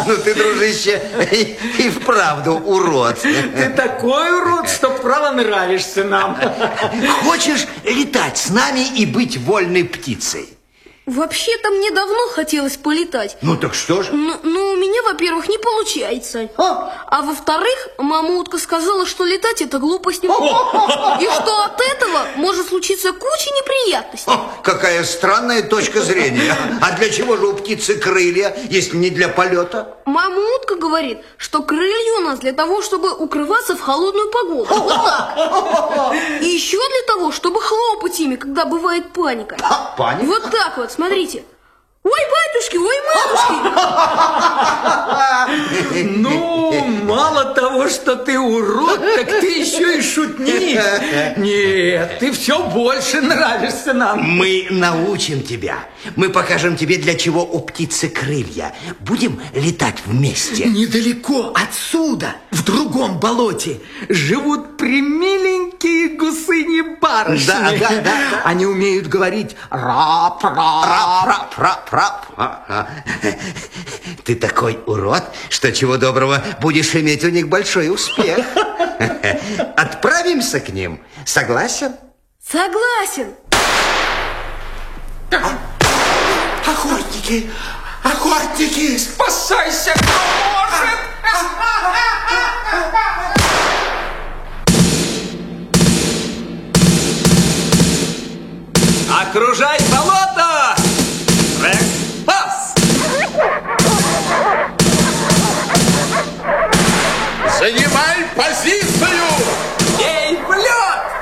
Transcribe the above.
Ну ты, дружище, и вправду урод. Ты такой урод, что право нравишься нам. Хочешь летать с нами и быть вольной птицей? Вообще-то мне давно хотелось полетать. Ну так что же? Но у меня, во-первых, не получается. А во-вторых, мама утка сказала, что летать это глупость. И что от этого может случиться куча неприятностей. Какая странная точка зрения. А для чего же у птицы крылья, если не для полета? Мама утка говорит, что крылья у нас для того, чтобы укрываться в холодную погоду. Вот так. И еще для того, чтобы хлопать ими, когда бывает паника. Паника? Вот так вот, смотрите. Ой, батюшки, ой, матушки. Ну, мало того, что ты урод, так ты еще и шутник. Нет, ты все больше нравишься нам. Мы научим тебя. Мы покажем тебе, для чего у птицы крылья. Будем летать вместе. Недалеко отсюда, в другом болоте, живут примиленькие гусыни-барышни. Да. Они умеют говорить рап-рап. Ты такой урод, что чего доброго будешь иметь у них большой успех. Отправимся к ним. Согласен? Согласен. Охотники! Охотники! Спасайся, кто может! Окружай болото!